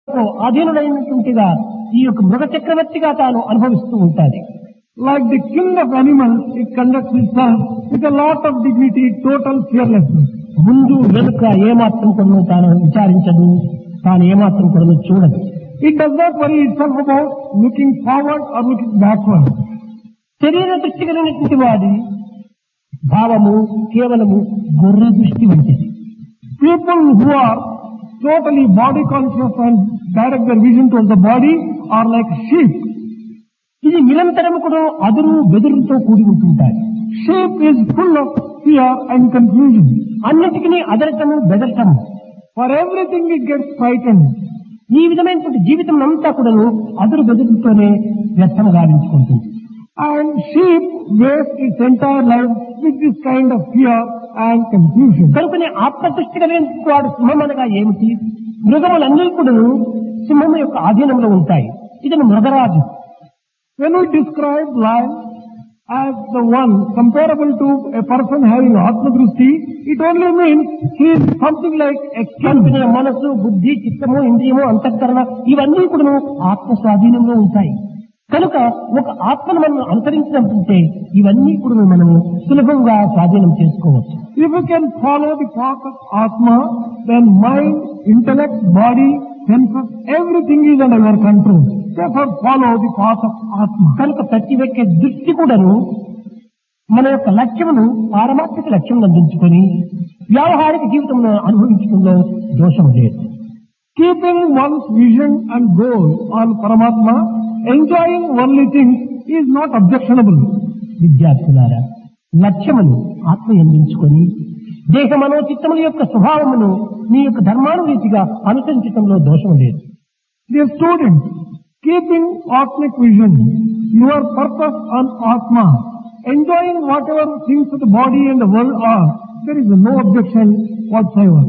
అధీనుడైనటువంటిగా ఈ యొక్క మృగ చక్రవర్తిగా తాను అనుభవిస్తూ ఉంటాది. Like the king of animals, it conducts itself with a lot of dignity, total fearlessness. ముందు వెనుక ఏమాత్రం కొను తాను విచారించదు, తాను ఏమాత్రం కొను చూడదు. It does not worry itself about looking forward or looking backward. శరీర దృష్టి కలిగినటువంటి వాడి భావము కేవలము గొర్రె దృష్టి వంటిది. People who are totally body conscious and direct their vision towards the body are like sheep. ఇది నిరంతరము కూడా అదురు బెదురుతో కూడి ఉంటుంటాయి. Sheep is full of fear and confusion. అన్నిటికీ అదరటము బెదరటము. For everything it gets frightened. ఈ విధమైనటువంటి జీవితం అంతా కూడాను అదురు బెదురుతోనే వ్యర్థము గావించుకుంటుంది. And sheep waste its entire life with this kind of fear and confusion. కనుకనే ఆత్మదృష్టి కలిగిన వాడు సింహం అనగా ఏమిటి? మృగములన్నీ కూడాను సింహం యొక్క ఆధీనంలో ఉంటాయి. ఇది మృగరాజు. When we describe lion as the one comparable to a person having Atma-drishti, it only means he is something like a king. మనసు, బుద్ధి, చిత్తము, ఇంద్రియము, అంతఃకరణ ఇవన్నీ కూడా ఆత్మ స్వాధీనంలో ఉంటాయి. కనుక ఒక ఆత్మను మనం అనుసరించినట్టుంటే ఇవన్నీ కూడా మనము సులభంగా స్వాధీనం చేసుకోవచ్చు. If we can follow the path of Atma, then mind, intellect, body, senses, everything is under your control. Therefore follow the path of Atma. కనుక ప్రతి వ్యక్తి దృష్టి కూడాను మన యొక్క లక్ష్యమును పారమార్థిక లక్ష్యం అందించుకొని వ్యావహారిక జీవితంలో అనుభవించడంలో దోషం లేదు. Keeping one's vision and goal on Paramatma, enjoying worldly things is not objectionable. విద్యార్థులారా, లక్ష్యమును ఆత్మ ఎందించుకొని దేహ మనోచిత్తముల యొక్క స్వభావమును మీ యొక్క ధర్మానురీతిగా అనుసరించడంలో దోషం లేదు. Dear students, keeping Atmic vision, your purpose on Atma, enjoying whatever things of the body and the world are, there is no objection whatsoever.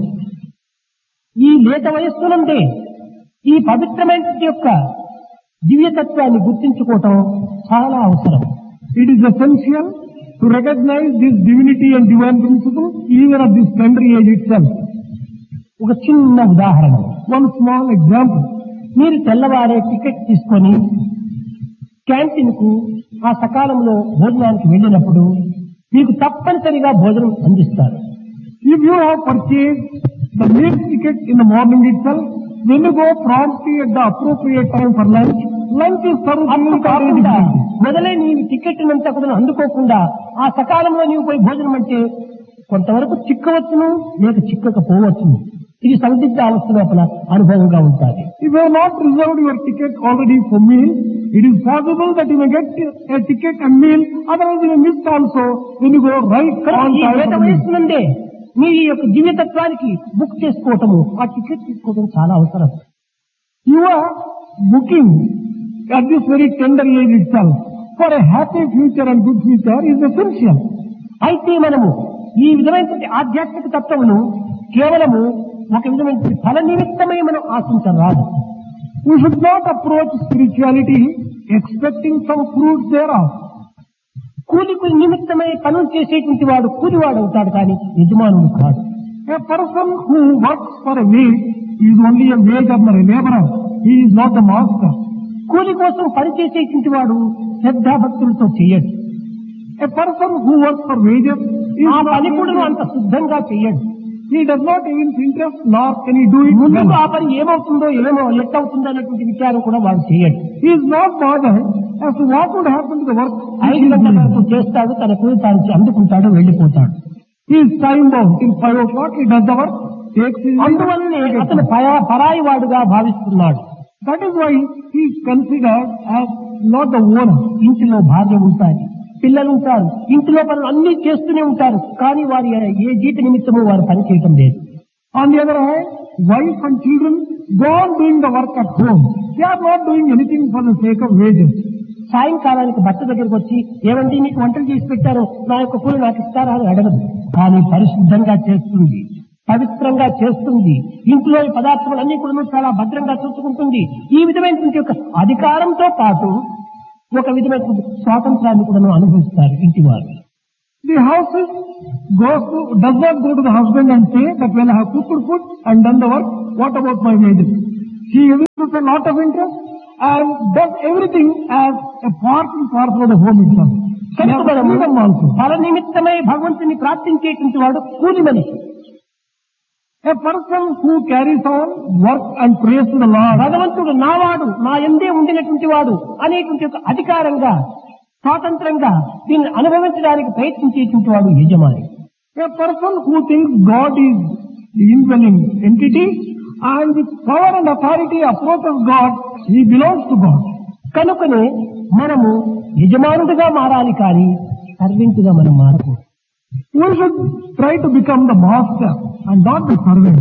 ఈ లేత వయస్సునందే ఈ పవిత్రమైన యొక్క దివ్యతత్వాన్ని గుర్తించుకోవటం చాలా అవసరం. It is essential to recognize this divinity and divine principle even at this tender age itself. ఒక చిన్న ఉదాహరణ, One small example. మీరు తెల్లవారే టికెట్ తీసుకొని క్యాంటీన్ కు ఆ సకాలంలో భోజనానికి వెళ్ళినప్పుడు మీకు తప్పనిసరిగా భోజనం అందిస్తారు. If you have purchased the meal ticket in the morning itself, when you go promptly at the appropriate time for lunch, lunch is served అప్పుడు కాకుండా మొదలై నీవు టికెట్ అంతా కూడా అందుకోకుండా ఆ సకాలంలో నీవు పోయి భోజనం అంటే కొంతవరకు చిక్కవచ్చును, లేక చిక్కకపోవచ్చును. ఇది సందిగ్ధ అవస్థ లోపల అనుభవంగా ఉంటుంది. If you have not reserved your ticket already for meal, it is possible that you may get a ticket and meal, otherwise you may miss also when you go right on ఈ time. వేద వయస్సు నుండే మీ యొక్క దివ్యతత్వానికి book చేసుకోవటము, ఆ ticket తీసుకోవడం చాలా అవసరం. You are booking at this very tender age itself for a happy future and good future is essential. అయితే మనము ఈ విధమైనటువంటి ఆధ్యాత్మిక తత్వమును కేవలము ఒక విధమైన ఫల నిమిత్తమై మనం ఆశించరాదు. We should not approach spirituality expecting some fruits thereof. కూలికి నిమిత్తమై పనులు చేసేటువంటి వాడు కూలివాడు అవుతాడు, కానీ యజమానుడు కాదు. A person who works for a wage is only a wage earner, a laborer. He is not the master. కూలి కోసం పని చేసేటువంటి వాడు శ్రద్ధాభక్తులతో చేయడు. A person who works for wages is ఆ not పని కూడా అంత శుద్ధంగా చేయడు. he does not even interest nor can he do it ముందు well. ఆ పని ఏమవుతుందో ఏమో ఎట్టవుతుందో అనేటువంటి విచారం కూడా వాడు చేయడు. He is not bothered as to what would happen to the work. 5 గంటల వరకు చేస్తాడు, తన కూలి తాను అందుకుంటాడు, వెళ్ళిపోతాడు. He is time bound. Till 5 o'clock he does the work, takes his అందువల్లనే అతను పరాయి వాడుగా భావిస్తున్నాడు. That is why he is considered as not the owner. ఇంటిలో భార్య ఉంటారు, పిల్లలు ఉంటారు, ఇంటిలో పనులు అన్ని చేస్తూనే ఉంటారు, కానీ వారి ఏ జీత నిమిత్తము వారు పని చేయటం లేదు. On the other hand, wife and children go on doing the work at home. They are not doing anything for the sake of wages. సాయంకాలానికి భర్త దగ్గరికి వచ్చి, ఏమండి మీకు వంటలు చేసి పెట్టారు, నా యొక్క కూలి నాకు ఇస్తారా అని అడగదు. కానీ పరిశుద్ధంగా చేస్తుంది, పవిత్రంగా చేస్తుంది, ఇంట్లో ఈ పదార్థాలన్నీ కూడా చాలా భద్రంగా చూసుకుంటుంది. ఈ విధమైనటువంటి యొక్క అధికారంతో పాటు ఒక విధమైన స్వాతంత్రాన్ని కూడా అనుభవిస్తారు ఇంటి వారు. The houses does not go to the husband and say that when I have cooked food and done the work, what about my wages? She shows a lot of interest and does everything as a part and parcel of the home itself. They have freedom also. ఫల నిమిత్తమై భగవంతుని ప్రార్థించేటువంటి వాడు కూలి మనిషి. A person who carries on work and prays to the Lord, భగవంతుడు నావాడు, నా యందే ఉండినటువంటి వాడు అనేటువంటి ఒక అధికారంగా, స్వాతంత్రంగా దీన్ని అనుభవించడానికి ప్రయత్నించేటువంటి వాడు యజమాని. a person who thinks God is the indwelling entity and with power and authority approaches God, he belongs to God. కనుకనే మనము యజమానుడిగా మారాలి కానీ సర్వెంట్గా మనం మారకూడదు. We should try to become the master and not the servant.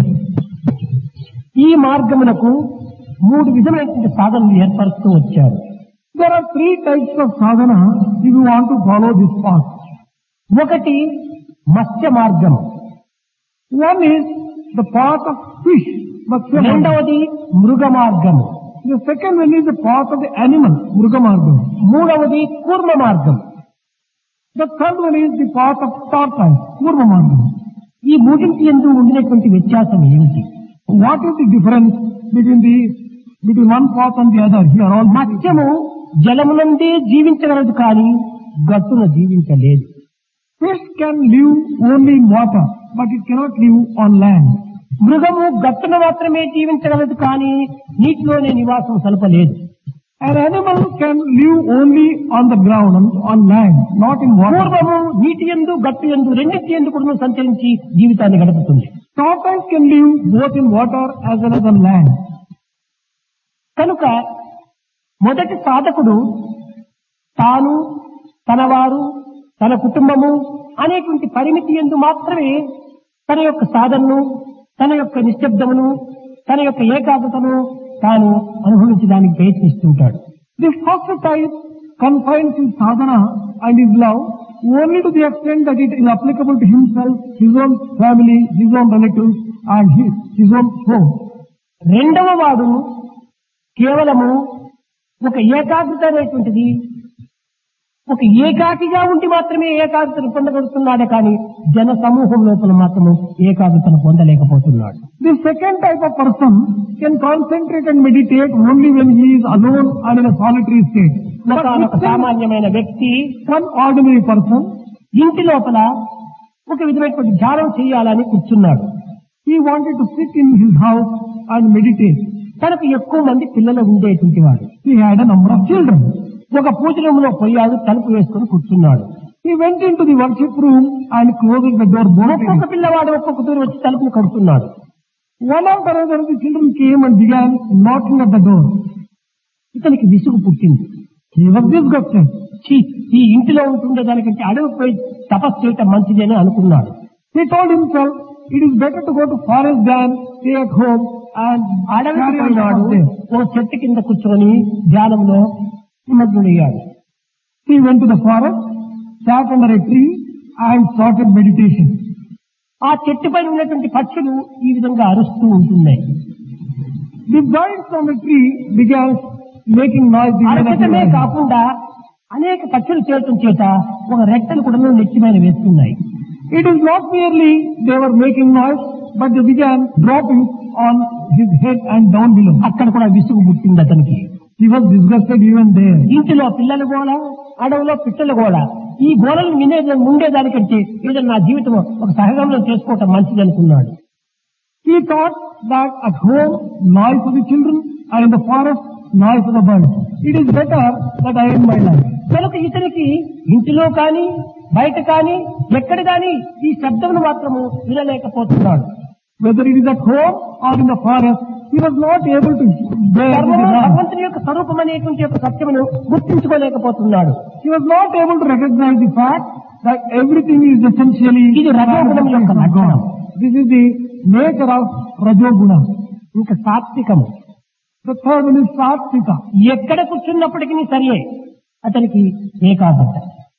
ఈ మార్గమునకు 3 విధమైనటువంటి సాధనలు ఏర్పరుస్తూ వచ్చారు. There are 3 types of sadhana if you want to follow this path. ఒకటి మత్స్య మార్గం, One is the path of fish, Matsya Marga. రెండవది మృగ మార్గము, The second one is the path of the animal, Mruga Marga. మూడవది కూర్మ మార్గం. The third one is the path of tortoise, Kurma Marga. ఈ మూడింటి యందు ఉండినటువంటి వ్యత్యాసం ఏమిటి? What is the difference between one path and the other? Here all మత్స్యము జలమునందే జీవించగలదు కానీ గట్టున జీవించలేదు. fish can live only in water, but it cannot live on land. మృగము గట్టున మాత్రమే జీవించగలదు కానీ నీటిలోనే నివాసం సలపలేదు. An animal can live only on the ground, on land, not in water. పూర్వము నీటి యందు గట్టు యందు రెండింటి యందు కూడా సంచరించి జీవితాన్ని గడుపుతుంది. Tortoise can live both in water as well as on land. కనుక మొదటి సాధకుడు తాను, తనవారు, తన కుటుంబము అనేటువంటి పరిమితి యందు మాత్రమే తన యొక్క సాధనను, తన యొక్క నిశ్శబ్దమును, తన యొక్క ఏకాగ్రతను తాను అనుభవించడానికి ప్రయత్నిస్తుంటాడు. The first type confines his sadhana and his love only to the extent that it is applicable to himself, his own family, his own relatives and his own home. రెండవ వాడు కేవలము ఒక ఏకాగ్రత అనేటువంటిది ఒక ఏకాకిగా ఉండి మాత్రమే ఏకాగ్రతను పొందగలుగుతున్నాడే కానీ జన సమూహం లోపల మాత్రము ఏకాగ్రతను పొందలేకపోతున్నాడు. The second type of person can concentrate and meditate only when he is alone and in a solitary state. ఒక సామాన్యమైన వ్యక్తి, One ordinary person, ఇంటి లోపల ఒక విధమైనటువంటి ధ్యానం చేయాలని కూర్చున్నాడు. he wanted to sit in his house and meditate. తనకు ఎక్కువ మంది పిల్లలు ఉండేటువంటి వాడు. He had a number of children. ఒక పూజ రూములో పోయాడు, తలుపు వేసుకుని కూర్చున్నాడు. He went into the worship room and closed the door. ఒక్కొక్క పిల్లవాడు ఒక్కొక్క దూరం వచ్చి తలుపును కడుతున్నాడు. One after another the children came and began knocking at the door. ఇతనికి విసుగు పుట్టింది. He was disgusted. ఈ ఇంటిలో ఉంటుండే దానికంటే అడవి పోయి తపస్సు చేయటం మంచిది అని అనుకున్నాడు. He told himself, it is better to go to forest than stay at home and అడవికి carry on పోయినాడు. there. ఓ చెట్టు కింద కూర్చొని ధ్యానంలో నిమగ్నుడయ్యాడు. He went to the forest, sat under a tree and started meditation. ఆ చెట్టు పైన ఉన్నటువంటి పక్షులు ఈ విధంగా అరుస్తూ ఉంటున్నాయి. The birds from the tree began making noise. అరచటమే కాకుండా అనేక పక్షులు చేరటం చేత ఒక రెట్టలు కూడా నెత్తి మీద వేస్తున్నాయి. It is not merely they were making noise, but they began dropping on his head and down below. అక్కడ కూడా విసుగు పుట్టింది అతనికి. He was disgusted even there. ఇంటిలో పిల్లల గోళ, అడవిలో పిట్టల గోళ, ఈ గోళలు ఉండేదానికంటే ఏదో నా జీవితం ఒక సహగమనం చేసుకోవటం మంచిది అనుకున్నాడు. He thought that at home noise of the children and in the forest noise of the birds. It is better that I end my life. కనుక ఇతనికి ఇంటిలో కానీ బయట కానీ ఎక్కడ కానీ ఈ శబ్దమును మాత్రము వినలేకపోతున్నాడు. Whether it is at home or in the forest, he was not able to bear the noise. భగవంతుని యొక్క స్వరూపం అనేటువంటి యొక్క సత్యమును గుర్తించుకోలేకపోతున్నాడు. He was not able to recognize the fact that everything is essentially ఇది రజోగుణం యొక్క లక్షణం. This is the nature of Rajoguna. ఇంకా సాత్వికము. The third one is Satvika. ఎక్కడ కూర్చున్నప్పటికీ సరియే అతనికి ఏకాగ్రత.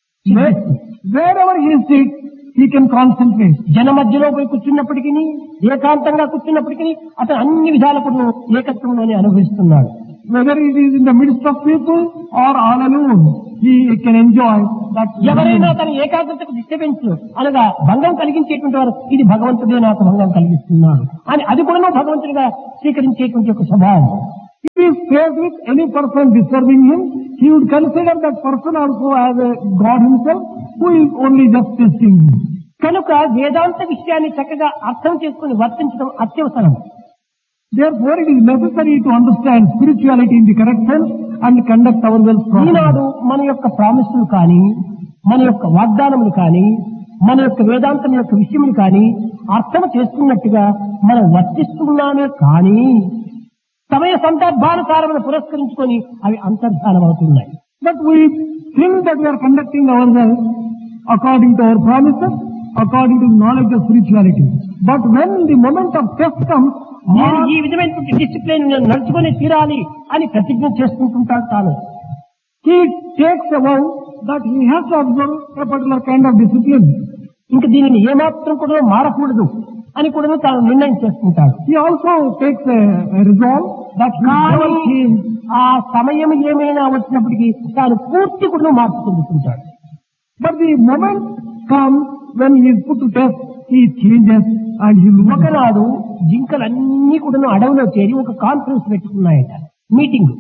Wherever he sits, he can concentrate. జన మధ్యలో పోయి కూర్చున్నప్పటికీ, ఏకాంతంగా కూర్చున్నప్పటికీ అతను అన్ని విధాలకు ఏకత్వంలోనే అనుభవిస్తున్నాడు. Whether it is in the midst of people or all alone, he can enjoy that. ఎవరైనా తన ఏకాగ్రతకు డిస్టర్బెన్స్ అనగా భంగం కలిగించేటువంటి వారు ఇది భగవంతుడే నాకు భంగం కలిగిస్తున్నాడు అని అది కూడా భగవంతుడిగా స్వీకరించేటువంటి ఒక స్వభావం. If he is faced with any person disturbing him, he would consider that person also as a God himself, who is only just testing him. కనుక వేదాంత విషయాన్ని చక్కగా అర్థం చేసుకుని వర్తించడం అత్యవసరం. Therefore, it is necessary to understand spirituality in the correct sense and conduct ourselves properly. ఈనాడు మన యొక్క ప్రామిసులు కానీ, మన యొక్క వాగ్దానములు కానీ, మన యొక్క వేదాంతం యొక్క విషయములు కానీ అర్థం చేసుకున్నట్టుగా మనం వర్తిస్తున్నామే కానీ సమయ సందర్భానుసారమును పురస్కరించుకొని అవి అంతర్ధానం అవుతున్నాయి. But we think that we are conducting ourselves according to our promises, according to the knowledge of spirituality. But when the moment of test comes, నేను ఈ విధమైనటువంటి డిసిప్లిన్ నడుచుకొని తీరాలి అని ప్రతిజ్ఞ చేసుకుంటుంటాడు తాను. he takes a vow that he has to observe a particular kind of discipline. ఇంకా దీనిని ఏమాత్రం కూడా మారకూడదు అని కూడా తాను నిర్ణయం చేసుకుంటాడు. He also takes a resolve that he never కానీ change. ఆ సమయం ఏమైనా వచ్చినప్పటికీ తాను పూర్తి కూడా మార్పు చెందుతుంటాడు. But the moment comes when he is put to test, he changes and he loses. ఒకనాడు జింకలన్నీ కూడా అడవిలో చేరి ఒక conference పెట్టుకున్నాయట, meeting.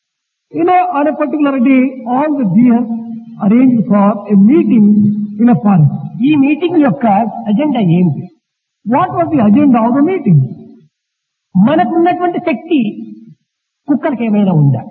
On a particular day, all the deer arranged for a meeting in a forest. ఈ meeting యొక్క agenda ఏమిటి? What was the agenda of the meeting? మనకున్నటువంటి శక్తి కుక్కలకి ఏమైనా ఉందా?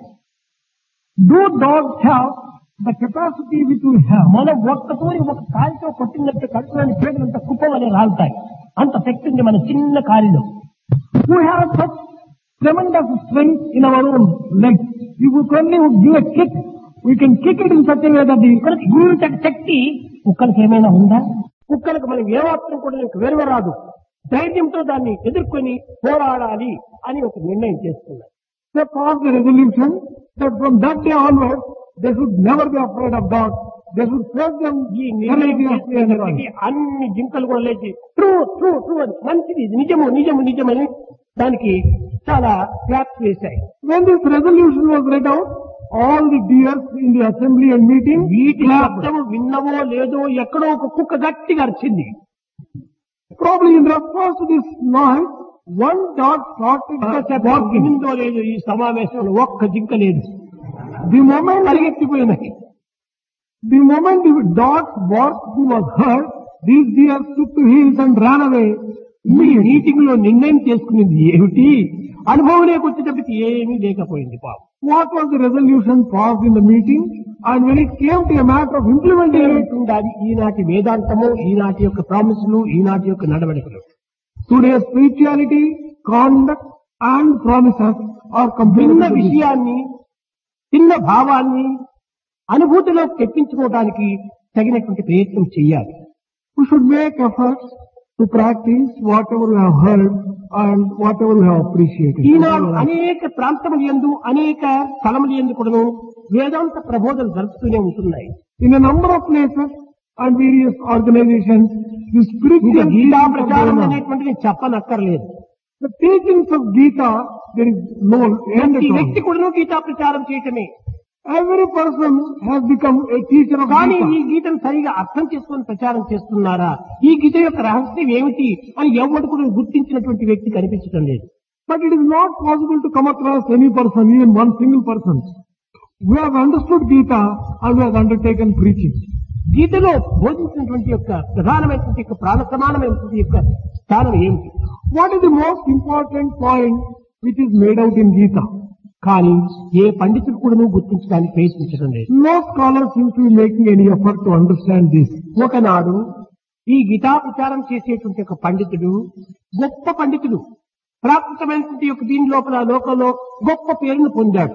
Do dogs have the capacity which we have? మనం ఒక్కతోని ఒక కాలితో కొట్టినట్టు కడుపులోని పేదలంతా కుప్పం అనే రాలుతాయి. అంత శక్తి ఉంది మన చిన్న కాలిలో. We have such tremendous strength in our own legs. If we only would give a kick, we can kick it in such a way that the ఇంతటి శక్తి కుక్కలకి ఏమైనా ఉందా? కుక్కలకు మనం ఏమాత్రం కూడా వెరవరాదు. ధైర్యంతో దాన్ని ఎదుర్కొని పోరాడాలి అని ఒక నిర్ణయం చేసుకున్నారు. they passed the resolution that from that day onwards, they should never be afraid of dogs. They should face them ఈ నిర్ణయం చేసేటప్పటికీ అన్ని జింకలు కూడా లేచి ట్రూ ట్రూ ట్రూ అని మంచిది, నిజము నిజము నిజమని దానికి చాలా claps వేశాయి. When this resolution was read out, all the deers in the assembly and meeting వీటి clapped. శబ్దము విన్నవో లేదో ఎక్కడో ఒక కుక్క గట్టిగా అరిచింది. Probably in response to this noise, one dog started barking. వినిందో లేదో ఈ సమావేశంలో ఒక్క జింక లేదు. The moment పరిగెత్తిపోయినాయి. the dog's barking was heard, these deers took to heels and ran away. ఈ మీటింగ్ లో నిర్ణయం చేసుకునేది ఏమిటి? అనుభవం లేకొచ్చేటప్పటికి ఏమీ లేకపోయింది పాపం. What was the resolution passed in the meeting? And when it came to a matter of implementing it, ఉండాలి ఈనాటి వేదాంతము, ఈనాటి యొక్క ప్రామిసులు, ఈనాటి యొక్క నడవడికలు. today's spirituality, conduct and promises are చిన్న completely విషయాన్ని, చిన్న భావాన్ని అనుభూతిలో తెప్పించుకోవడానికి తగినటువంటి ప్రయత్నం చేయాలి. We should make efforts to practice whatever we have heard and whatever we have appreciated. ఈనాడు అనేక ప్రాంతముల యందు, అనేక స్థలముల యందు కూడాను వేదాంత ప్రబోధనలు జరుపుతూనే ఉంటున్నాయి. In a number of places and various organizations, the ఇంకా spiritual గీతా teachings are ప్రచారం going on. అనేటువంటిది చెప్పనక్కర్లేదు. The teachings of Gita, there is no end ప్రతి at all. వ్యక్తి కూడాను గీతా ప్రచారం చేయటమే. Every person has become a teacher of కానీ ఈ Gita. గీతను సరిగా అర్థం చేసుకొని ప్రచారం చేస్తున్నారా? ఈ గీత యొక్క రహస్యం ఏమిటి అని ఎవరు కూడా గుర్తించినటువంటి వ్యక్తి కనిపించడం లేదు. But it is not possible to come across any person, even one single person. We have understood Gita and we have undertaken preaching. గీతలో బోధించినటువంటి యొక్క ప్రధానమైనటువంటి యొక్క ప్రాణ సమానమైనటువంటి యొక్క స్థానం ఏమిటి? What is the most important point which is made out in Gita? కానీ ఏ పండితుడు కూడా గుర్తించడానికి ప్రయత్నించడం లేదు. No scholar seems to be making any effort to understand this. ఒకనాడు ఈ గీతా ప్రచారం చేసేటువంటి ఒక పండితుడు, గొప్ప పండితుడు, ప్రాకృతమైనటువంటి యొక్క దీని లోకంలో గొప్ప పేరును పొందాడు.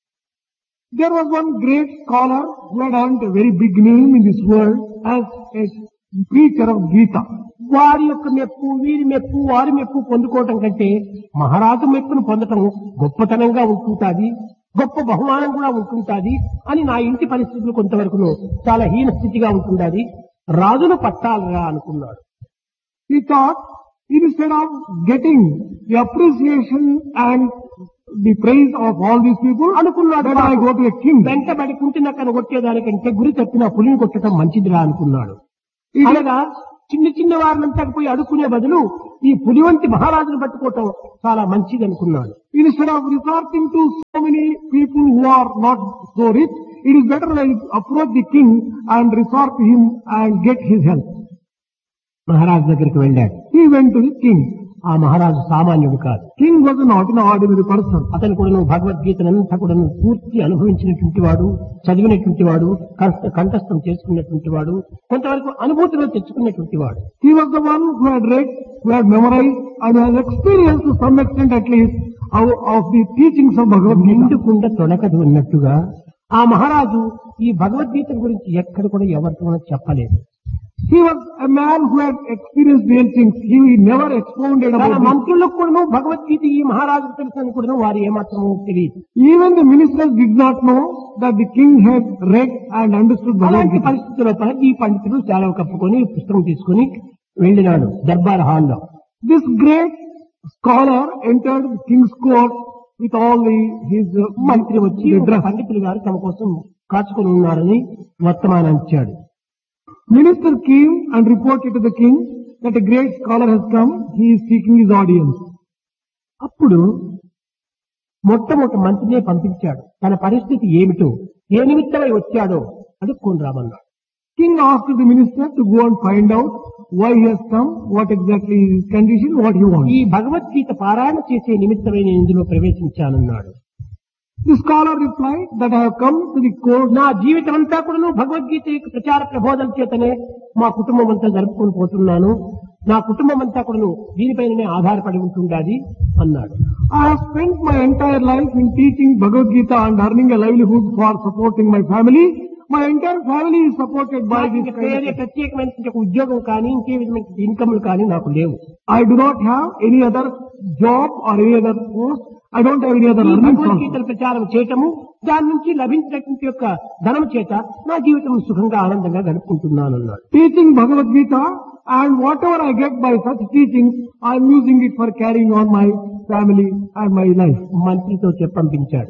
There was one great scholar who had earned a very big name in this world as a preacher of Gita. వారి యొక్క మెప్పు, వీరి మెప్పు, వారి మెప్పు పొందుకోవటం కంటే మహారాజు మెప్పును పొందటం గొప్పతనంగా ఉంటుంటాది, గొప్ప బహుమానం కూడా ఉంటుంటాది అని నా ఇంటి పరిస్థితులు కొంతవరకు చాలా హీన స్థితిగా ఉంటుండాది. రాజును పట్టాలరా అనుకున్నాడు. He thought, instead of getting the appreciation and the praise of all these people, అనుకున్నాడు. that I go to a king. వెంటబడి కుంటినక్కను కొట్టేదానికంటే గురి తప్పిన పులిని కొట్టడం మంచిదిరా అనుకున్నాడు. అనగా చిన్న చిన్న వారినంతా పోయి అడుక్కునే బదులు ఈ పులి వంటి మహారాజును పట్టుకోవటం చాలా మంచిది అనుకున్నాడు. Instead of resorting to many people who are not so rich, it is better to approach the king and resort to him and get his help. మహారాజు దగ్గరికి వెళ్ళాడు. He went to the king. ఆ మహారాజు సామాన్యుడు కాదు. King was not an ordinary person. అతను కూడా భగవద్గీతనంతా కూడా పూర్తి అనుభవించినటువంటి వాడు, చదివినటువంటి వాడు, కంఠస్థం చేసుకున్నటువంటి వాడు, కొంతవరకు అనుభూతిలో తెచ్చుకున్నటువంటి వాడు. He was the one who had read, who had memorized, and has experienced to some extent at least of the teachings of Bhagavad Gita. నిండుకుండా తొడకదు అన్నట్టుగా ఆ మహారాజు ఈ భగవద్గీత గురించి ఎక్కడ కూడా ఎవరితో చెప్పలేదు. He was a man who had experienced real things. He never expounded తన about it. మంత్రులకు కూడా భగవద్గీత ఈ మహారాజు తెలుసని కూడా వారు ఏమాత్రము తెలియదు. Even the ministers did not know that the king had read and understood Bhagavad అలాంటి Gita. పరిస్థితుల్లో ఈ పండితుడు చాలా కప్పుకొని పుస్తకం తీసుకుని వెళ్ళినాడు దర్బార్ హాల్లో. This great scholar entered the king's court with all his మంత్రి వచ్చి పండితులు గారు తమ కోసం కాచుకొని ఉన్నారని వర్తమానం ఇచ్చాడు. Minister came and reported to the king that a great scholar has come. He is seeking his audience. అప్పుడు మొట్టమొదటి మంత్రినే పంపించాడు. తన పరిస్థితి ఏమిటో, ఏ నిమిత్తమై వచ్చాడో అడుక్కొని రామన్నాడు. King asked the minister to go and find out why he has come, what exactly is his condition, what he wants. ఈ భగవద్గీత పారాయణ చేసే నిమిత్తమై నేను ఇందులో ప్రవేశించానన్నాడు. The scholar replied that I have come to the court. నా జీవితం అంతా కూడా భగవద్గీత యొక్క ప్రచార ప్రబోధన చేతనే మా కుటుంబం అంతా జరుపుకొని పోతున్నాను. నా కుటుంబం అంతా కూడా దీనిపైనే ఆధారపడి ఉంటుండాలి అన్నాడు. I have spent my entire life in teaching Bhagavad Gita and earning a livelihood for supporting my family. My entire family is supported by this kind of... ప్రత్యేకమైన ఉద్యోగం కానీ ఇంకే విధమైన ఇన్కమ్లు కానీ నాకు లేవు. I do not have any other job or any other post. I don't have any other earnings. భగవద్గీతల ప్రచారం చేయటము, దాని నుంచి లభించినటువంటి యొక్క ధనం చేత నా జీవితం సుఖంగా ఆనందంగా గడుపుకుంటున్నాను అన్నాడు. Teaching Bhagavad Gita and whatever I get by such teachings, I am using it for carrying on my family and my life. మంత్రితో పంపించాడు.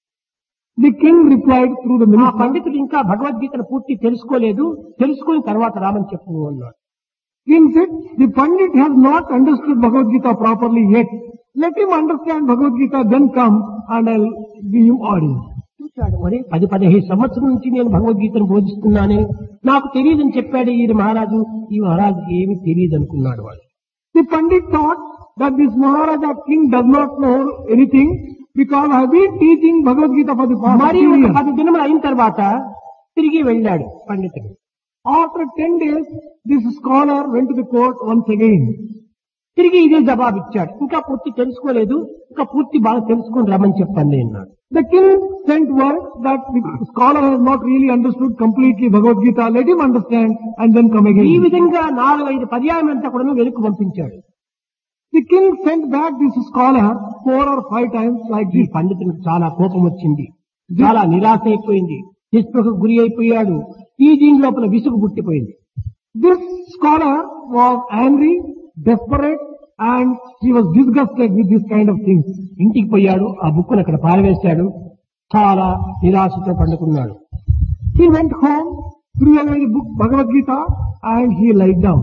The king replied through the ఆ minister. పండితుడు ఇంకా భగవద్గీతను పూర్తి తెలుసుకోలేదు, తెలుసుకుని తర్వాత రామని చెప్పు అన్నాడు. King said, the Pandit has not understood Bhagavad Gita properly yet. Let him understand Bhagavad Gita, then come and I'll give him audience. చూశాడు, మరి 10-15 సంవత్సరం నుంచి నేను భగవద్గీతను బోధిస్తున్నానే, నాకు తెలియదని చెప్పాడు ఈ మహారాజు. ఈ మహారాజుకి ఏమీ తెలియదు అనుకున్నాడు వాడు. The Pandit thought that this Maharaja king does not know anything because I have been teaching Bhagavad Gita for the past మరి 10 ఒక years. 10 దినములు అయిన తర్వాత తిరిగి వెళ్ళాడు పండితుడు. After 10 days, this scholar went to the court once again. తిరిగి ఇదే జవాబు ఇచ్చాడు. ఇంకా పూర్తి తెలుసుకోలేదు, ఇంకా పూర్తి బాగా తెలుసుకొని రమ్మని చెప్పండి అన్నాడు. The king sent word that the scholar has not really understood completely Bhagavad Gita. Let him understand and then come ఈ again. విధంగా 4-5 పర్యాయమంతా కూడా వెనుక పంపించాడు. The king sent back this scholar 4 or 5 times like ఈ this. పండితునికి చాలా కోపం వచ్చింది, చాలా నిరాశ అయిపోయింది, నిస్పృహకు గురి అయిపోయాడు. ఈ దీని లోపల విసుగు పుట్టిపోయింది. This scholar was angry, desperate, and he was disgusted with this kind of things. ఇంటికి పోయాడు, ఆ బుక్కును అక్కడ పారవేశాడు, చాలా నిరాశతో పండుకున్నాడు. He went home, threw away the book Bhagavad Gita, and he lied down.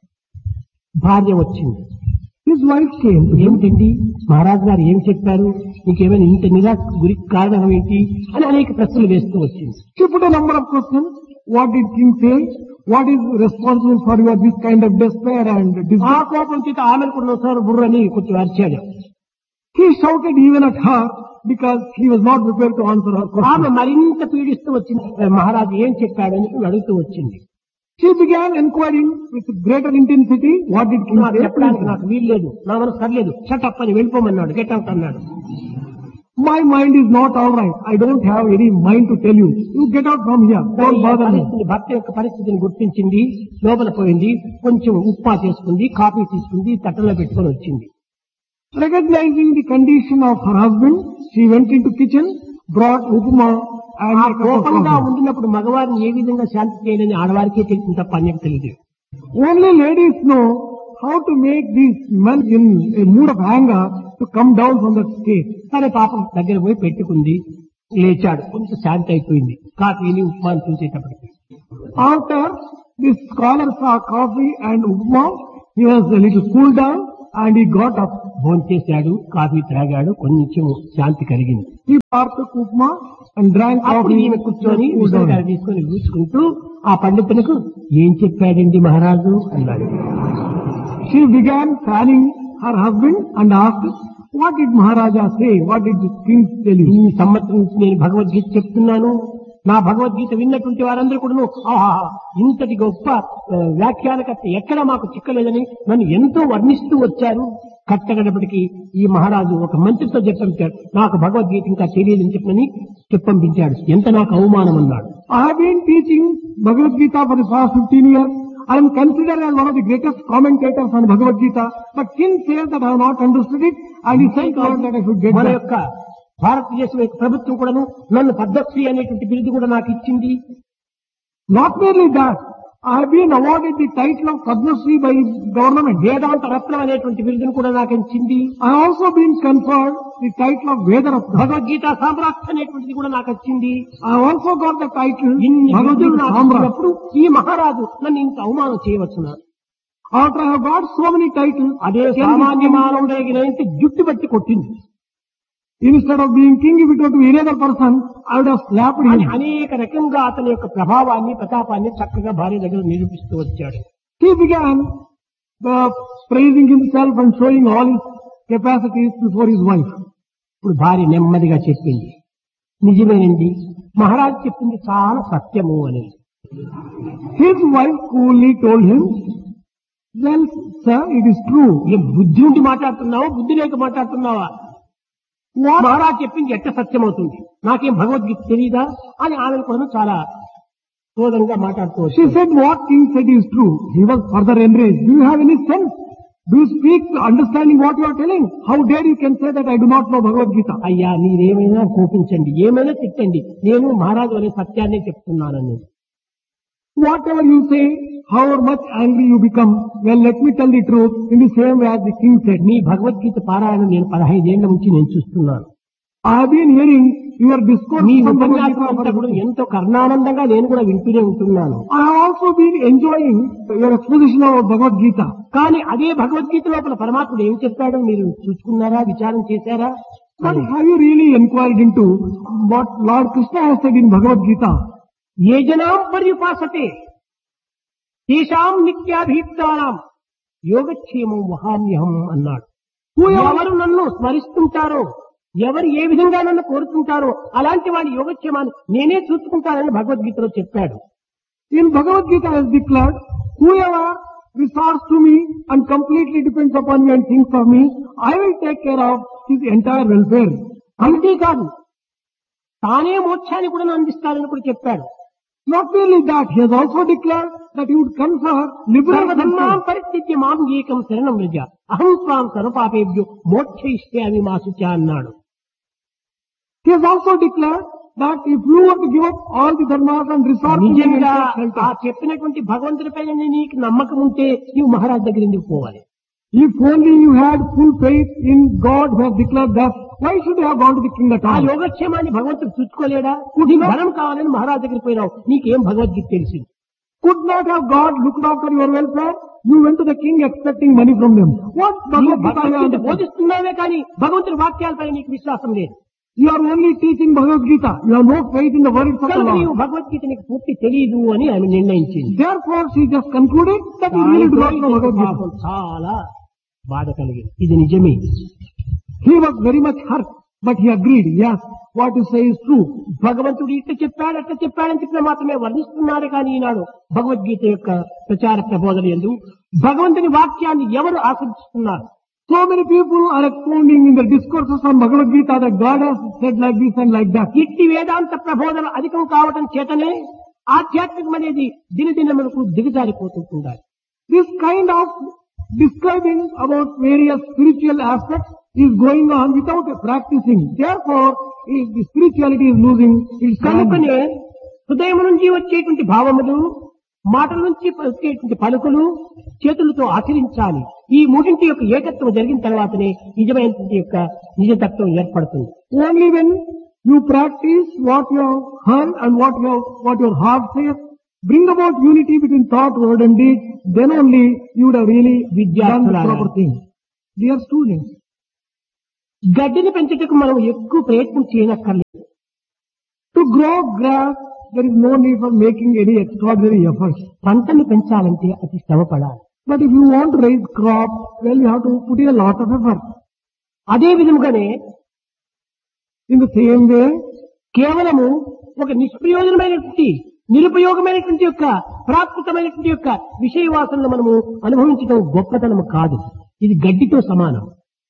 భార్య వచ్చింది. His wife came to him. ఏమిటండి మహారాజు గారు ఏం చెప్పారు, నీకేమైనా ఇంత నిరాశ గురి కారణం ఏంటి అని అనేక ప్రశ్నలు వేస్తూ వచ్చింది. She put a number of questions. What did king say? What is responsible for your this kind of despair and ఆ disgust? కోపం చేత ఆమెను కూడా ఒకసారి బుర్రని కొంచెం అరిచాడు. He shouted even at her because he was not prepared to answer her ఆమె question. మరింత పీడిస్తూ వచ్చింది. మహారాజు ఏం చెప్పాడని అడుగుతూ వచ్చింది. She began inquiring with greater intensity. What did king నాకు say? చెప్పడానికి నాకు వీలు లేదు, నా మనసు సర్లేదు, షటప్ అని వెళ్ళిపోమన్నాడు, గెట్ అవుట్ అన్నాడు. My mind is not all right. I don't have any mind to tell you. You get out from here. Don't bother me. భర్త యొక్క పరిస్థితిని గుర్తించింది, లోపల పోయింది, కొంచెం ఉప్మా చేసుకుంది, కాఫీ తీసుకుంది, తట్టలో పెట్టుకొని వచ్చింది. Recognizing the condition of her husband, she went into kitchen, brought upma and ఆ a cup of కోపంగా coffee. ఉండినప్పుడు మగవారిని ఏ విధంగా శాంతి చేయాలని ఆడవారికే తెలిసింది తప్ప అన్యం తెలియదు. Only ladies know how to make these men in a mood of anger to come down from that state. సరే పాపం దగ్గర పోయి పెట్టుకుంది, లేచాడు, కొంచెం శాంతి అయిపోయింది. కాఫీని ఉప్మాని చూసేటప్పటికి After this scholar saw coffee and upma, he was a little cooled down and he got up. భోంచేశాడు, coffee త్రాగాడు, కొంచెం శాంతి కలిగింది. He partook upma and drank అప్పుడు coffee. ఈమె కూర్చొని విషయాలు తీసుకొని ఊచుకుంటూ ఆ పండితునికి ఏం చెప్పాడండి మహారాజు అన్నాడు. She began fanning her husband and asked, what did Maharaja say? What did the king tell you? ఈ సంవత్సరం నుంచి నేను భగవద్గీత చెప్తున్నాను. నా భగవద్గీత విన్నటువంటి వారందరూ కూడా ఆహా ఇంతటి గొప్ప వ్యాఖ్యానకర్త ఎక్కడ మాకు చిక్కలేదని నన్ను ఎంతో వర్ణిస్తూ వచ్చారు. కట్టగడపటికి ఈ మహారాజు ఒక మంత్రితో చెప్పంపించాడు, నాకు భగవద్గీత ఇంకా తెలియదని చెప్పని చెప్పంపించాడు. ఎంత నాకు అవమానం అన్నాడు. I have been teaching Bhagavad Gita for the past 15 years. I am considered as one of the greatest commentators on Bhagavad Gita, but king says that I have not understood it, and he said that I should get మన back. యొక్క భారతదేశం యొక్క ప్రభుత్వం కూడాను నన్ను పద్మశ్రీ అనేటువంటి బిరుదు కూడా నాకు ఇచ్చింది. Not merely that, I have been awarded the title of Padma Shri by government. వేదాంత రత్నం అనేటువంటి బిరుదును కూడా నాకు ఇచ్చింది. I have also been conferred the title of Vedaratna. Bhagavad Gita సామ్రాట్ అనేటువంటిది కూడా నాకు వచ్చింది. I have also got the title ఇన్ని Bhagavad బిరుదులు Gita నాకు Samrat. ఇచ్చినప్పుడు ఈ మహారాజు నన్ను ఇంత అవమానం చేయవచ్చునా? After I have got so many titles, అదే సామాన్య మానవుడైనంత జుట్టు బట్టి కొట్టింది. instead of being king, if it were to any other person, I would have slapped అని him. అనేక రకంగా అతని యొక్క ప్రభావాన్ని ప్రతాపాన్ని చక్కగా భార్య దగ్గర నిరూపిస్తూ వచ్చాడు. He began praising himself and showing all his capacities before his wife. ఇప్పుడు భార్య నెమ్మదిగా చెప్పింది, నిజమేనండి మహారాజు చెప్పింది చాలా సత్యము అని. His wife coolly told him, well, sir, it is true. ఏ బుద్ధి ఉండి మాట్లాడుతున్నావా, బుద్ధి లేక మాట్లాడుతున్నావా? మహారాజు చెప్పింది ఎట్ట సత్యమవుతుంది, నాకేం భగవద్గీత తెలియదా అని ఆమెను కూడా చాలా క్రోధంగా మాట్లాడుతూ She వచ్చింది. said what king said is true. He was further enraged. Do you have any sense? Do you speak understanding what you are telling? How dare you can say that I do not know Bhagavad Gita? అయ్యా మీరేమైనా కోపించండి, ఏమైనా తిట్టండి, నేను మహారాజు అనే సత్యాన్ని చెప్తున్నానని. Whatever you say, however much angry you become, well, let me tell the truth in the same way as the king said. మీ భగవద్గీత పారాయణం నేను 15 ఏళ్ల నుంచి నేను చూస్తున్నాను. I have been hearing your discourse me on Bhagavad ఉపన్యాసం అంతా Gita. కూడా ఎంతో కర్ణానందంగా నేను కూడా వింటూనే ఉంటున్నాను. I have also been enjoying your exposition of Bhagavad Gita. కానీ అదే భగవద్గీత లోపల పరమాత్ముడు ఏం చెప్పాడో మీరు చూసుకున్నారా, విచారం చేశారా? But have you really inquired into what Lord Krishna has said in Bhagavad Gita? ఏ జనాం పర్యుపాసతే తేషాం నిత్యాభియుక్తానాం యోగక్షేమం వహామ్యహం అన్నాడు. ఎవరు నన్ను స్మరిస్తుంటారో, ఎవరు ఏ విధంగా నన్ను కోరుతుంటారో అలాంటి వాడి యోగక్షేమాన్ని నేనే చూసుకుంటానని భగవద్గీతలో చెప్పాడు. In Bhagavad Gita has declared, whoever resorts to me and completely depends upon me and thinks of me, I will take care of his entire welfare. అంతేకాదు తానే మోక్షాన్ని కూడా అందిస్తానని కూడా చెప్పాడు. Not merely that, he has also declared that he would confer liberal సర్వధర్మాం welfare. పరిత్యజ్య మాం ఏకం శరణం వ్రజ అహం త్వాం సర్వపాపేభ్యో మోక్షయిష్యామి మా శుచ అన్నాడు. He has also declared that if you were to give up all the dharmas and resort to me and నిజంగా take shelter, ఆ చెప్పినటువంటి భగవంతుడిపైన నీకు నమ్మకం ఉంటే నీవు మహారాజ్ దగ్గర ఎందుకు పోవాలి? if only you had full faith in God who has declared that, why should you have gone to the king at ఆ all? యోగక్షేమాన్ని భగవంతుడు చూసుకోలేడా? నీకు బలం కావాలని మహారాజ్ దగ్గరికి పోయినావు, నీకేం భగవద్గీత తెలిసింది? Could not have God looked after your welfare? You went to the king expecting money from them. What నీవు Bhagavad Gita you Bhagavad Gita understand? బోధిస్తున్నావే కానీ భగవంతుడి వాక్యాలపై నీకు విశ్వాసం లేదు. You are only teaching Bhagavad Gita. You have no faith in the words of the కనుక నీవు Lord. Bhagavad Gita నీకు పూర్తి తెలియదు అని ఆమె నిర్ణయించింది. Therefore, she just concluded that you really do not know Bhagavad పాపం Gita. చాలా బాధ కలిగింది. ఇది నిజమే. He was very much hurt, but he agreed, yes, what you say is true. భగవంతుడు ఇట్లా చెప్పాడు అట్లా చెప్పాడని చెప్పిన మాత్రమే వర్ణిస్తున్నారు కానీ ఈనాడు భగవద్గీత యొక్క ప్రచార ప్రబోధన యందు భగవంతుని వాక్యాన్ని ఎవరు ఆశ్రయిస్తున్నారు? So many people are expounding in the discourses on Bhagavad Gita that God has said like this and like that. ఇట్టి వేదాంత ప్రబోధన అధికం కావటం చేతనే ఆధ్యాత్మికం అనేది దినదినములకు దిగజారిపోతుంటారు. This kind of describing about various spiritual aspects is going on without practicing. Therefore, the spirituality is losing its value. కనుకనే హృదయం నుంచి వచ్చేటువంటి భావములు, మాటల నుంచి వచ్చేటువంటి పలుకులు చేతులతో ఆచరించాలి. ఈ మూడింటి యొక్క ఏకత్వం జరిగిన తర్వాతనే నిజమైనటువంటి యొక్క నిజతత్వం ఏర్పడుతుంది. Only when you practice what you have heard and what your heart says, bring about unity between thought, word and deed, then only you would have really done the proper thing. Dear students, గడ్డిని పెంచుటకు మనం ఎక్కువ ప్రయత్నం చేయనక్కర్లేదు. to grow grass, there is no need for making any extraordinary efforts. పంటను పెంచాలంటే అతి శ్రమ పడాలి. But if you want to raise crops, well, you have to put in a lot of effort. అదే విధముగానే In the same way, కేవలము ఒక నిష్ప్రయోజనమైనటువంటి నిరుపయోగమైనటువంటి యొక్క ప్రాకృతమైనటువంటి యొక్క విషయ వాసనలు మనము అనుభవించడం గొప్పతనము కాదు. ఇది గడ్డితో సమానం.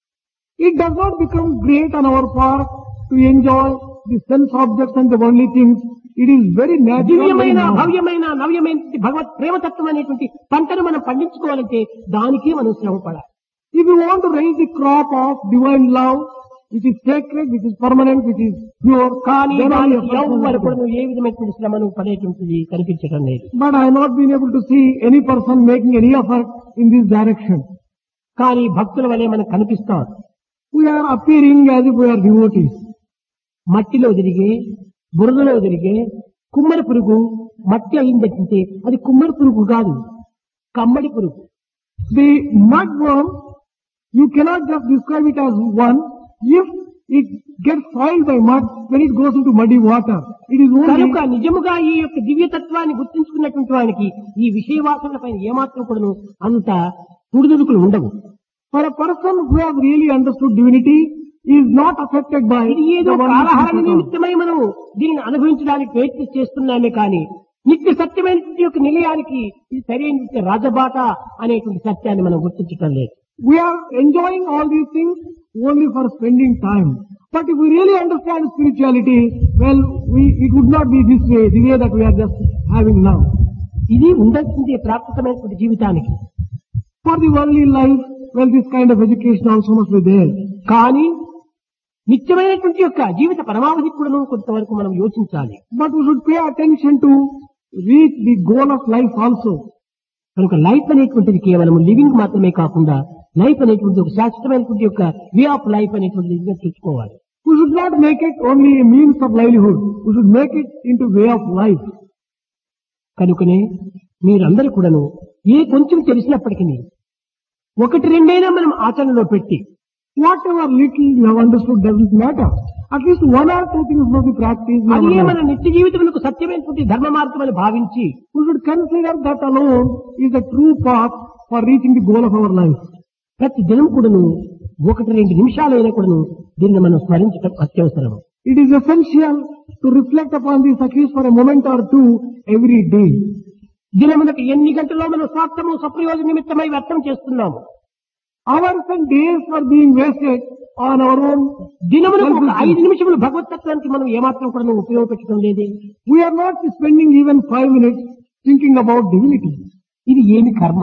it does not become great on our part to enjoy the sense objects and the worldly things. It is very natural. దివ్యమైన భవ్యమైన నవ్యమైనటువంటి భగవత్ ప్రేమతత్వం అనేటువంటి పంటను మనం పండించుకోవాలంటే దానికే మనం శ్రమ పడాలి. If you want to raise the crop of divine love, which is sacred, which is permanent, which is pure, కానీ then only దానికి effort will ఎవ్వరు happen. కూడా ఏ విధమైనటువంటి శ్రమను పడేటువంటిది కనిపించడం లేదు. But I have not been able to see any person making any effort in this direction. కానీ భక్తుల వలె మనకు కనిపిస్తారు. We are appearing as if we are devotees. మట్టిలో తిరిగే బురదలో తిరిగే కుమ్మరి పురుగు మట్టి అయిందంటే అది కుమ్మరి పురుగు కాదు, కమ్మడి పురుగు. The mudworm, you cannot just describe it as one. If it gets soiled by mud, when it goes into muddy water, it is only. కనుక నిజముగా ఈ యొక్క దివ్యతత్వాన్ని గుర్తించుకున్నటువంటి వానికి ఈ విషయ వాసనల పైన ఏమాత్రం కూడాను అంత పుడుదుడుకులు ఉండవు. For a person who has really understood divinity, he is not affected by ఇది ఏదో the worldly కాలహరణ things at all. నిమిత్తమై మనం దీనిని అనుభవించడానికి ప్రయత్నం చేస్తున్నామే కానీ నిత్య సత్యమైనటువంటి యొక్క నిలయానికి ఇది సరైన రాజబాట అనేటువంటి సత్యాన్ని మనం గుర్తించటం లేదు. We are enjoying all these things only for spending time. But if we really understand spirituality, well, it would not be this way, the way that we are just having now. ఇది ఉండాల్సిందే ప్రాకృతమైనటువంటి జీవితానికి. For the worldly life, well, this kind of education also must be there. కానీ నిత్యమైనటువంటి యొక్క జీవిత పరమావధి కూడా కొంతవరకు మనం యోచించాలి. But we should pay attention to reach the goal of life also. కనుక life అనేటువంటిది కేవలం లివింగ్ మాత్రమే కాకుండా లైఫ్ అనేటువంటి ఒక శాశ్వతమైనటువంటి యొక్క వే ఆఫ్ లైఫ్ అనేటువంటిది చూసుకోవాలి. We should not make it only a means of livelihood. We should make it into way of life. కనుకనే మీరందరూ కూడాను ఏ కొంచెం తెలిసినప్పటికీ ఒకటి రెండైనా మనం ఆచరణలో పెట్టి Whatever little you have understood doesn't matter. At least one or two things must be practiced. in our అదే life. మన నిత్య జీవితములకు సత్యమైనటువంటి ధర్మ మార్గం అని భావించి We should consider that alone is the true path for reaching the goal of our life. ప్రతి దినం కూడాను ఒకటి రెండు నిమిషాలైనా కూడాను దీన్ని మనం స్మరించడం అత్యవసరం. It is essential to reflect upon this at least for a moment or two every day. దినమునకు ఎన్ని గంటల్లో మనం స్వార్థము సప్రయోజన నిమిత్తమై వ్యర్థం చేస్తున్నాము. Hours and days are being wasted on our own. దినమునకు ఒక 5 నిమిషములు భగవతత్వానికి మనం ఏమాత్రం కూడా ఉపయోగపెట్టడం లేదే. We are not spending even 5 minutes thinking about divinity. ఇది ఏమి కర్మ?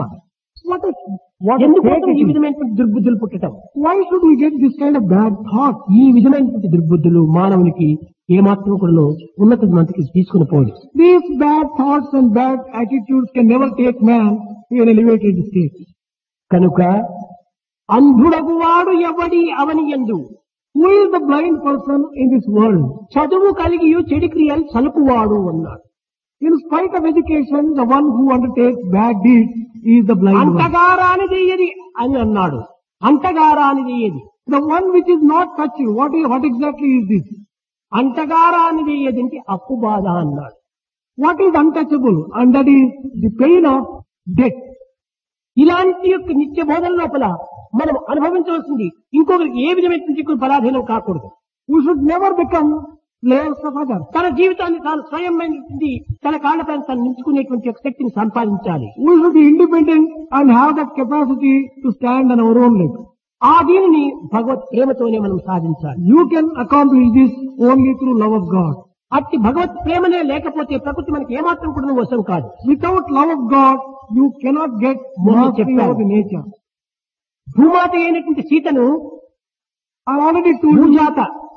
What ఎందుకోసం ఈ is it? విధమైనటువంటి దుర్బుద్ధులు పుట్టడం? Why should we get this kind of bad thought? ఈ విధమైనటువంటి దుర్బుద్ధులు మానవునికి ఏమాత్రం కూడా ఉన్నత మందికి తీసుకుని పోదు. These bad thoughts and bad attitudes can never take man to an elevated state. కనుక అంధుడగు వాడు ఎవడి అవని యందు Who is the blind person in this world? చదువు కలిగి చెడు క్రియలు సలుపువాడు అన్నాడు. In spite of education, the one who undertakes bad deeds is the blind one. అంటగారానిదేయది అని అన్నాడు. అంటగారానిదేయది, The one which is not touched. What exactly is this? అంటగారానిదేయది అంటే అప్పు బాధ అన్నాడు. What is untouchable? And that is the pain of death. ఇలాంటి యొక్క నిత్య బోధన లోపల మనం అనుభవించవలసింది ఇంకొకరికి ఏ విధమైనటువంటి పరాధీనం కాకూడదు. We should never become slaves of others. తన జీవితాన్ని తాను స్వయమైనటువంటి తన కాళ్లపైన తను నించుకునేటువంటి ఒక శక్తిని సంపాదించాలి. We should be independent and have that capacity to stand on our own legs. ఆ దీనిని భగవత్ ప్రేమతోనే మనం సాధించాలి. You can accomplish this only through love of God. అట్టి భగవత్ ప్రేమనే లేకపోతే ప్రకృతి మనకి ఏమాత్రం కూడా వశం కాదు. Without love of God, you cannot get mastery over the nature. భూమాత అయినటువంటి సీతను I already told you, భూజాత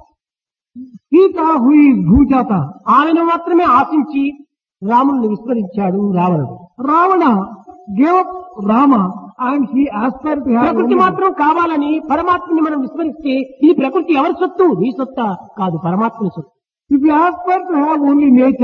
Sita, who is Bhujata, ఆమెను మాత్రమే ఆశించి రాముని విస్మరించాడు రావణుడు. Ravana gave up Rama and he aspired to have ప్రకృతి only మాత్రం కావాలని పరమాత్మని మనం విస్మరిస్తే ఇది ప్రకృతి ఎవరి సొత్తు? నీ సొత్తా? కాదు, పరమాత్మని సొత్తు. If you aspire to have only nature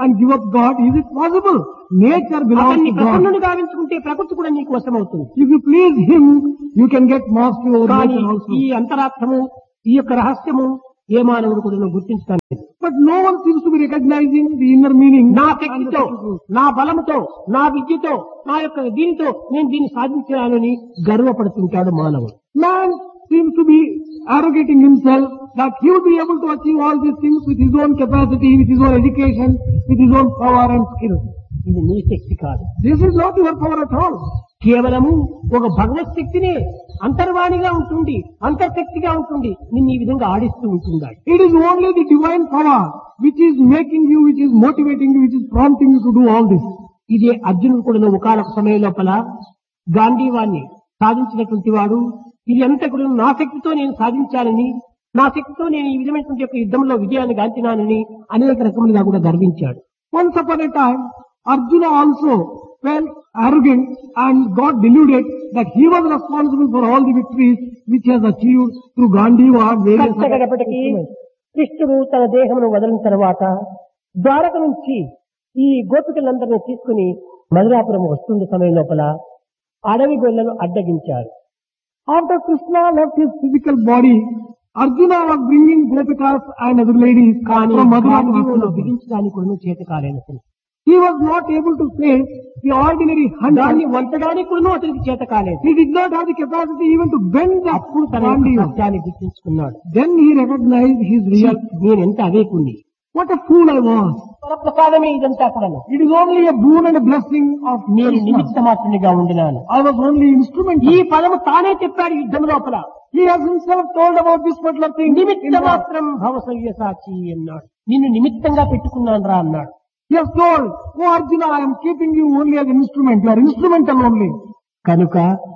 and give up God? Is it possible? Nature belongs అతన్ని to God. ప్రసన్నుడు గావించుకుంటే ప్రకృతి కూడా నీకు వశమవుతుంది. If you please Him, you can get mastery over కానీ nature also. ఈ అంతరార్థము, ఈ యొక్క రహస్యము ఏ మానవుడు కూడా గుర్తించడం లేదు. But no one seems to be recognizing the inner meaning. నా and the శక్తితో, truth. నా బలముతో, నా విద్యతో, నా యొక్క దీనితో నేను దీన్ని సాధించానని గర్వపడుతుంటాడు మానవుడు. Man seems to be arrogating himself that he will be able to achieve all these things with his own capacity, with his own education, with his own power and skill. ఇది నీ శక్తి కాదు. This is not your power at all. కేవలము ఒక భగవత్ శక్తినే అంతర్వాణిగా ఉంటుంది, అంతర్శక్తిగా ఉంటుంది, నిన్ను ఈ విధంగా ఆడిస్తూ ఉంటుందాడు. It is only the divine power which is making you, which is motivating you, which is prompting you to do all this. ఇదే అర్జునుడు కూడా ఒకనొక సమయం లోపల గాంధీవాన్ని సాధించినటువంటి వాడు, ఇది అంతా కూడా నా శక్తితో నేను సాధించాలని, నా శక్తితో నేను ఈ విధమైనటువంటి యొక్క యుద్ధంలో విజయాన్ని గాంచినానని అనేక రకములుగా కూడా గర్వించాడు. Once upon a time, Arjuna also felt arrogant and got deluded that he was responsible for all the victories which he has achieved through Gandiva and various other కష్టపడేపటికి instruments. కృష్ణుడు తన దేహమును వదిలిన తర్వాత ద్వారక నుంచి ఈ గోపికలందరినీ తీసుకుని మధురాపురం వస్తున్న సమయం లోపల అడవి గొల్లలు అడ్డగించారు. After Krishna left his physical body, Arjuna was bringing Gopikas and other ladies కానీ from Madhura to గాంధీవులు Hastinapura. బిగించడానికి కూడా చేత కాలేనప్పుడు He was not able to face the ordinary దాన్ని hunter. వంచడానికి కూడా అతనికి చేత కాలేదు. He did not have the capacity even to bend that అప్పుడు తన యొక్క Gandiva. సత్యాన్ని గుర్తించుకున్నాడు. Then he recognized his real. నేను ఎంత అవేకుణ్ణి, What a fool I was. ప్రసాదమే ఇదంతా కూడా. It is only a boon and a blessing of నేను Krishna. నిమిత్త మాత్రునిగా ఉండినాను. I was only instrument. ఈ పదము తానే చెప్పాడు యుద్ధం లోపల. He has himself told about this particular thing. నిమిత్త in war. మాత్రం భవసవ్య సాచి అన్నాడు. నిన్ను నిమిత్తంగా పెట్టుకున్నాను రా అన్నాడు. He has told, "Oh Arjuna, I am keeping you only as an instrument. You are instrumental only." కనుక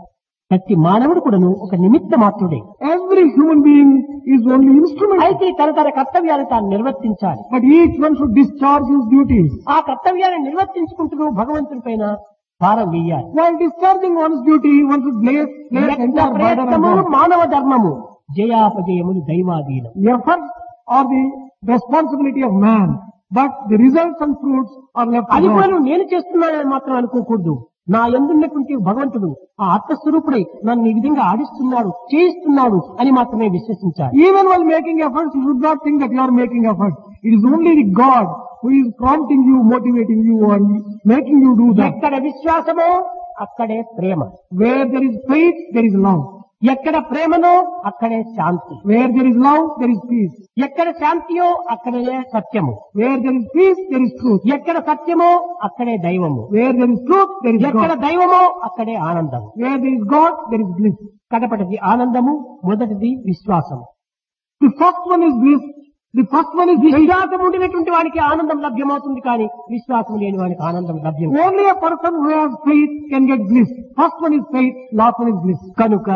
ప్రతి మానవుడు కూడాను ఒక నిమిత్త మాత్రుడే. Every human being is only instrumental. అయితే తన కర్తవ్యాన్ని తాను నిర్వర్తించాలి. But each one should discharge his duties. ఆ కర్తవ్యాన్ని నిర్వర్తించుకుంటూ భగవంతుని పైన భారం వేయాలి. While discharging one's duty, one should place entire burden on ప్రయత్నము God. మానవ ధర్మము, జయాపజయములు దైవాధీనం. The efforts are the responsibility of man, but the results and fruits are left to అది God. కూడా నేను చేస్తున్నానని మాత్రం అనుకోకూడదు. నా యందున్నటువంటి భగవంతుడు ఆ ఆత్మస్వరూపుడై నన్ను ఈ విధంగా ఆడిస్తున్నాడు, చేయిస్తున్నాడు అని మాత్రమే విశ్వసించాలి. Even while making efforts, you should not think that you are making efforts. It is only the God who is prompting you, motivating you, and making you do that. ఎక్కడ విశ్వాసమో అక్కడే ప్రేమ, Where there is faith, there is love. ఎక్కడ ప్రేమనో అక్కడే శాంతి, Where there is love, there is peace. ఎక్కడ శాంతియో అక్కడే సత్యము, Where there is peace, there is truth. ఎక్కడ సత్యమో అక్కడే దైవము, Where there is truth, there is ఎక్కడ God. దైవమో అక్కడే ఆనందము. Where there is God, there is bliss. కడపటిది ఆనందము, మొదటిది విశ్వాసము. The first one is bliss. The first one is faith. విశ్వాసం ఉండినటువంటి వానికి ఆనందం లభ్యమవుతుంది, కానీ విశ్వాసం లేని వానికి ఆనందం లభ్యం కాదు. Only a person who has faith can get bliss. First one is faith, last one is bliss. కనుక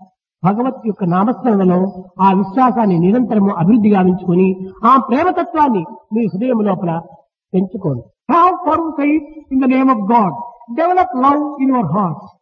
భగవత్ యొక్క నామస్మరణలో ఆ విశ్వాసాన్ని నిరంతరము అభివృద్ధి గావించుకొని ఆ ప్రేమతత్వాన్ని మీ హృదయం లోపల పెంచుకోండి. Have firm faith in the name of God. Develop love in your heart.